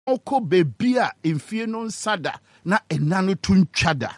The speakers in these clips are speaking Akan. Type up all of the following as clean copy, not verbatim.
oko bebia emfie no nsada na enano tuntwada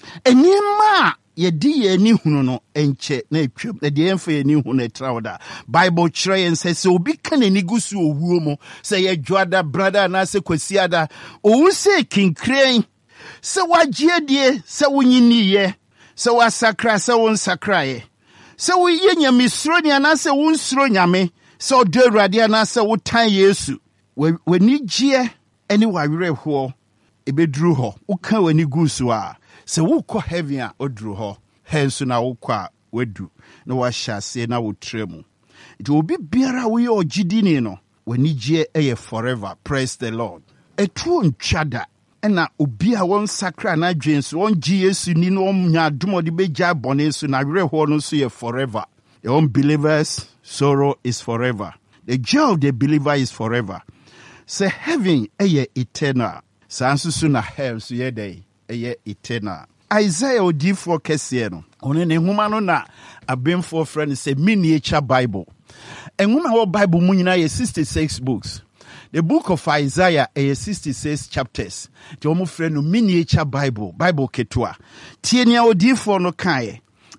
enima yedi ye ni hunu no enche na etwam na de emfa ye ni hunu etrawda Bible kyerɛ yɛn sɛ obi ka n'ani gu so owuo mu sɛ yɛ dwoada brada na sɛ kwasiada owu sɛ kinkren sɛ wagye die sɛ wonyiniye sɛ wasakra sɛ wonsakraye sɛ woyɛ nyamesuro ni anase wonsuro nyame sɛ ɔdɔ Awurade anase wotan Yesu w'ani gye ɛne w'awerɛhoɔ ebeduru hɔ woka w'ani gu so a sɛ wokɔ heaven a oduru hɔ henso na wokɔ a wadu na wahyɛ ase na wotrɛ mu nti obi biara woyɛ ogyidini no w'ani gye ɛyɛ forever. Praise the Lord. Etuo ntwada ɛna obi a wɔn sakra na adwen so wɔn gye Yesu ni no nya adom de begya bɔne so na awerɛhoɔ no so yɛ forever. The unbelievers sorrow is forever. The joy of the believer is forever. Say heaven ɛyɛ eternal. Saa nso so na hell so yɛ dɛ ɛyɛ eternal. Isaiah odiifoɔ kɛseɛ no ɔne ne nhoma no na abemfoɔ frɛ no sɛ miniature Bible. Nhoma wɔ Bible mu nyinaa yɛ 66 books. The book of Isaiah is 66 chapters. The omo frɛ no miniature Bible ketua. Tie nea odiifoɔ no kae.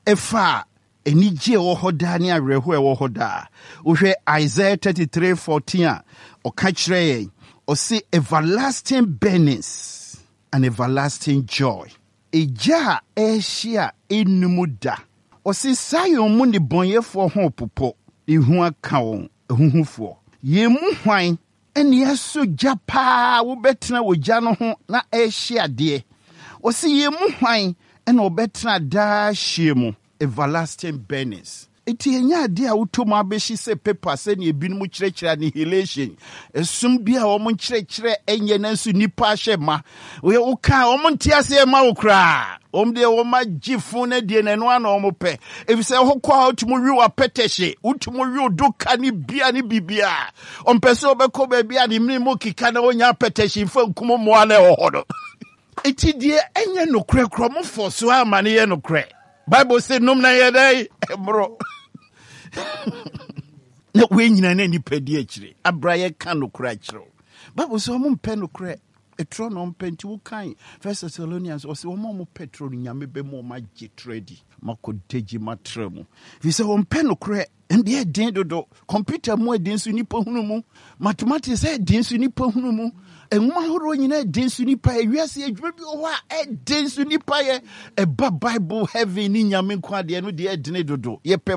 Ɛfa enigye wɔ hɔ daa ne awerɛhoɔ wɔ hɔ daa. Wohwɛ Isaiah 33:14 a ɔka kyerɛ yɛn ɔse everlasting burnings and everlasting joy. Eja ɛhyia enum da. Ɔse Zion mu ne bɔnyɛfoɔ ho popo. Ihu aka wɔn ehuhufoɔ. Yemu hwan eni aso gya paa wobɛtena wogya no ho na ɛhyia deɛ. Ɔse yemu hwan ɛna obɛtena daa hyia mu everlasting burnings. Eti enya ade a wotom abɛhyi sɛ paper sɛ ne ebinom kyerɛkyerɛ annihilation. Esum bi a wɔn kyerɛkyerɛ enye na nso nipa ahyɛ ma. Oye woka wɔn nte ase ma wo kra. Wɔn de wɔn agifo na die na no ana wɔn pɛ. Efisɛ hokɔ otumu wi wa petehye, utumu wi doka ni bia ni bibia. On pɛsɛ obɛkɔ baabi a ne minimu kika na wonya petehye fa nkumo mo ana wɔ hɔ. Eti die enye no kra kra mo fo so ama ne ye no kra. Bible say num na ye dai bro. Na we nyina na nipa di akire. Abraye ka no kra akire. Bible say mo mpɛ no kra. Etro no mpenti wo kan. First Thessalonians o say wo mo petro nyame be mo ma gitredi. Makodeji matremu. Fi say wo mpɛ no kra. Ndi den dodo. Computer mu edin so nipa hunu mu. Mathematics edin so nipa hunu mu. Enwuma horo nyina edin so nipa ewiase adwuma bi ho a edin so nipa ye eba Bible heaven ni nyame kwa de no de edin dodo ye pɛ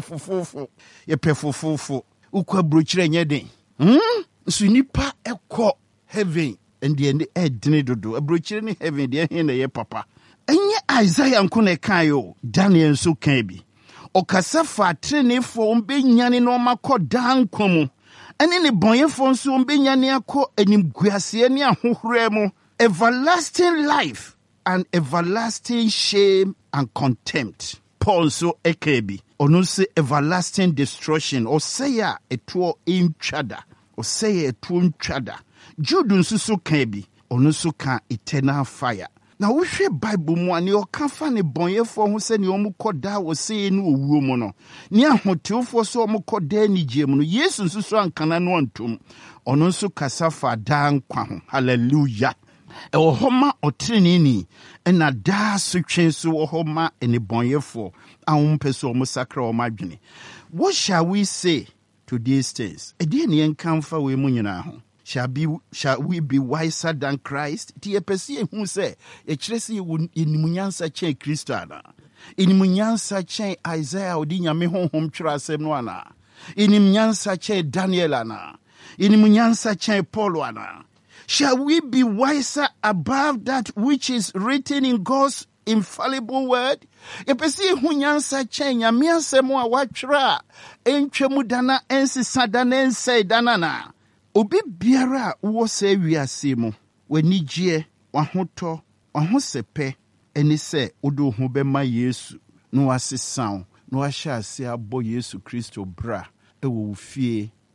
fofofo ukwa brochire nye den so nipa ekɔ heaven ndi ende edin dodo brochire ni heaven de hin na ye papa enye Isaiah nko na kan yo Daniel so kan bi okasa fa trenefo ombenyane no makɔ dan komu ene ne bɔnyefo nso ombenya akɔ animguase ne ahohorɛ mu everlasting life and everlasting shame and contempt. Paul so ekebi ono se everlasting destruction or say a etuo intwada or say etuo ntwada. Jude nso so kabi ono so ka eternal fire. Na wohwe Bible mu ani okafa ne bɔnyefo ho se ne omukɔda wo se ne owuo mu no ne ahotewfo so omukɔda ni gye mu no Yesu nso so ankana no antom ɔno nso kasa fa daa nkwa ho. Hallelujah. Ɛwɔ hɔ ma ɔtreneni ɛna daa sotwe so wɔ hɔ ma ne bɔnyefo a wompɛ so omusakra omadwene. What shall we say to these things? Ɛdeɛ ne yɛnkamfa we mu nyinaa ho. Shall we be wiser than Christ? Ti epesi ehu se ekyere se inimunyansa chen Kristo ana. Inimunyansa chen Isaiah odi nyame honhom twere asem no ana. Inimunyansa chen Daniel ana. Inimunyansa chen Paul ana. Shall we be wiser above that which is written in God's infallible word? Epesi ehu nyansa chen nyame asem a watwere entwemu dana ensisa dana ensɛ dana na. Obi biara wo sɛ wiase mu w'ani gye w'ahotɔ w'ahosepe ɛne sɛ wodo ho bɛma Yesu na wasesaw na wahyɛ ase abɔ Yesu Kristo bra ɛwɔ wo fie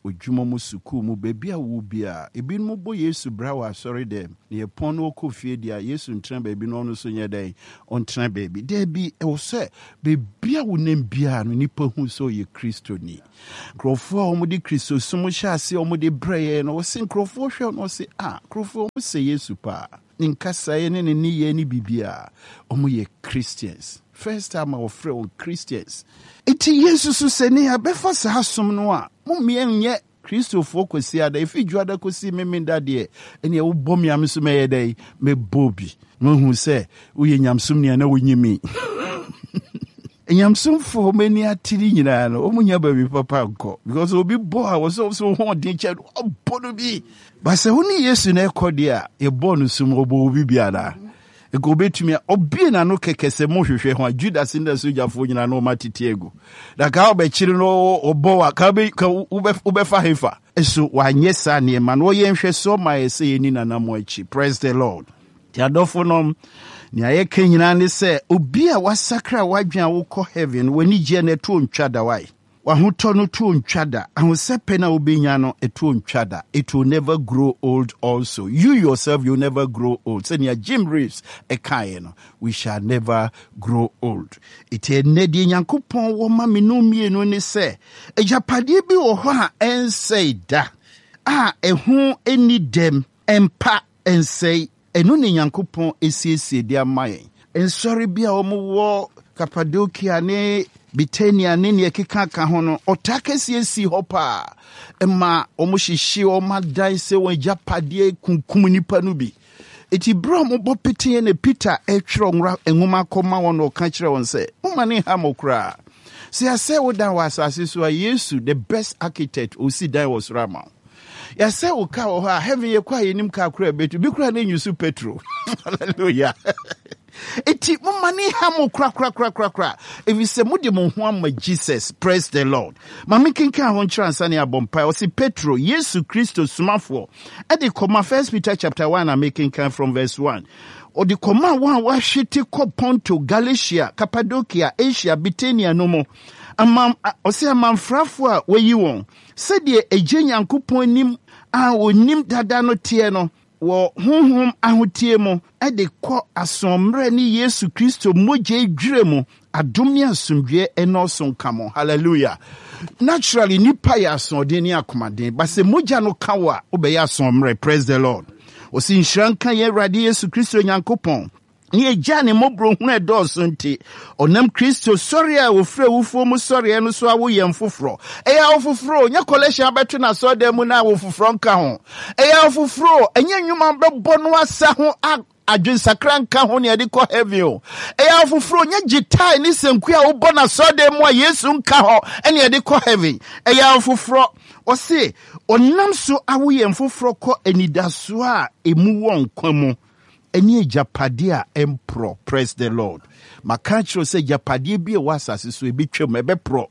odwuma mu suku mu baabi a wo bia ebinom bo Yesu brawa sorry dem ne pon no kofie dia Yesu ntran baabi no no so nya dai ontran baabi there be e wo se baabi a wo nem bia no nipa hu so ye Kristo ni krofo a wo de Kristo sumo hya ase wo de breye no wo se krofo hwe no se krofo wo se Yesu pa nkasa ye ne ni ye ni bibia omo ye Christians. First time our friend Christians. Iti Yesu so se ne abefa sa asom no a mummie nye Christopher kwesi ada ifi juada kosi memenda de ene wo bom yam so meye dai me bobi no hu se wo ye nyamsum ne na wonyimi enyamsum fo mani atiri nyina no omunya ba bi papa nko because obi bo a wo so ho den che obono bi ba se huni Yesu na ekode a e bo no sum obo obi biara ego betumi obie na no kekese mo hwehwe ho Judas nda sojafo nyina no matete ego da ka obechiri no obowa ka ubefa hefa eso wanyesa ne ma no yenhwe so ma ese yeni na namo achi. Praise the Lord. Ti adofo no ni ayeke nyina ne se obi a wasakra wadwan wo kɔ heaven wani gye na to ntwada wai wahoto no to ntwada ahosepe na obenya no eto ntwada. It will never grow old also. You yourself you never grow old. Say near Jim Reeves ekaye no we shall never grow old. It enedi nyankopon wo ma me no mienu ne se ejapade bi wo ho a ensei da ehu eni dem empa ensei enu ne nyankopon esiesie dia mayen ensori bia wo Cappadocia ne Bitania ne ne keka ka ho no otakesiesi hopa ema omuhihye o madan se won japade kunkum nipa no bi eti bro mo bopete ne Peter etwero nra enwuma koma won no ka kire won se umane ha mokra se ase wo dan wasase so Yesu the best architect osi dan was Rama ya se wo ka wo ha heaven ye kwa yenim ka kra betu bi kra na nyusu petro hallelujah eti mumani hamu kra if you say mudi mo ho am Jesus. Praise the Lord. Mami kinka ho nchiransa ne abompa o si Petro Yesu Kristo sumafo e de koma 1 Peter chapter 1 am making come from verse 1 o de koma wan wa hwete ko Ponto, Galatia, Cappadocia, Asia, Bithynia no mo amam o se amamfrafo a wayi won se de eje Nyankopon nim a onim dada no tie no wo honhom ahotie mo e de kɔ asomre ni Yesu Kristo moje dwire mo adomni asomdwe enoso nkamo. Hallelujah. Naturally nipa ya asode ni akomaden ba se moja no kawa obeya asomre. Praise the Lord. Osi nhranka ye Awurade Yesu Kristo Nyankopon ni ejane mobro hu edoso nti onam Kristo sori a ofre wufo mu sori eno so awo yem foforo eya ofoforo nya collection abeto na so dem na wo foforo nka ho eya ofoforo enya nwuma bebo no asa ho adwen sakra nka ho ne ade kɔ heavy o eya ofoforo nya gitai ni senku a wo bo na so dem a Yesu nka ho ene ade kɔ heavy eya ofoforo o se onam so awo yem foforo kɔ enidaso a emu won kwamu eni japade a empro. Praise the Lord. Makachro say japade bi e wasase so ebi twem ebe pro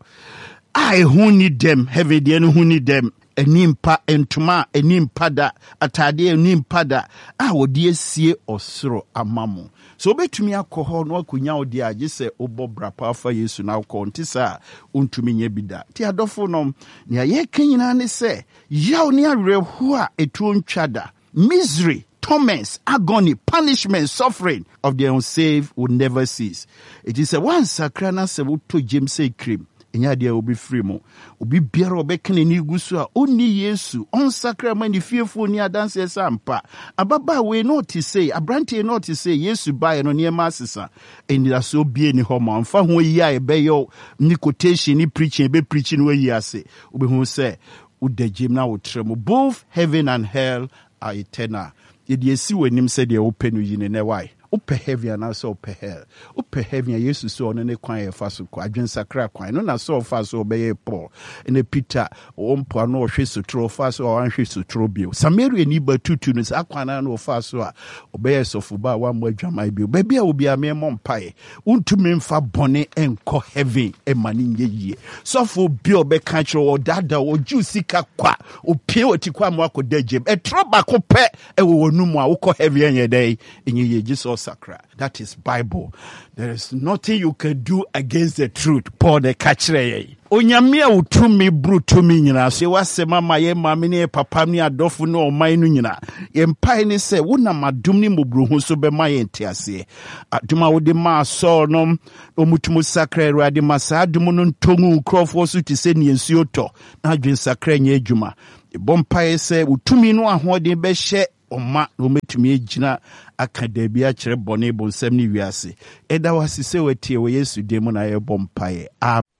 ai hu ni dem heavy de no hu ni dem eni mpa entuma eni mpada atade eni mpada a wodi esie osoro amamo so betumi akɔhɔ no akunya odi age se obobra pa fa Yesu na akɔ ntisa untumi nya bida ti adofo no ne aye kanyina ne se yaw ne awerɛhu a etuo ntwada misery, torments, agony, punishment, suffering of the unsaved will never cease. It is a one sakrana se to James say cream. Enya dia obi free mo. Obi biara obekene ni gusu a oni Yesu on sacrament ni fearful ni adanse sampa. Ababa we not to say, abrante not to say Yesu buy no near masisa. And that so be ni homo. Amfa ho yi a ebe yo ni quotation ni preaching be preaching we yi ase. Obi hu say ude Jim na utremo. Both heaven and hell are eternal. Yedi esi wenim se de open no yine ne why ope heavy and also ope hell ope heavy Jesus so on ne kwan e fa so kwa adwen sakra kwan no na so fa so obeye Paul ene Peter ompo no hwe so tro fa so wan hwe so tro bio Samaria ni batutu no akwana no fa so a obeye so fuba wa mo adwamai bio ba bia obi ame mo mpae untumi mfa bone enko heaven e mani nyeye so fo bi obeka kiro dada o jusika kwa opie otikwa mo akoda jem e tro ba ko pe e wo nu mu a wo ko heaven enye dai enye Jesus sakra. That is Bible. There is nothing you can do against the truth. Paul the kachre. Onyame a utumi brutumi nyina so wasema ma ye mame ne papa ne adofo ne oman no nyina ye mpai ne se wona madum ne mobruhu so be ma ye ntiase aduma wo de ma so no omutumu sakra Awurade ma sa adum no ntongu krofo so ti se ne nsuo to na adwen sakra nya adwuma bompai se utumi no ahode be hye Oma no metumi agina akada bi a kyerɛ bɔne bonsam ne wiase ɛda wase sɛ watie wɔ Yesu dem na yɛ bompae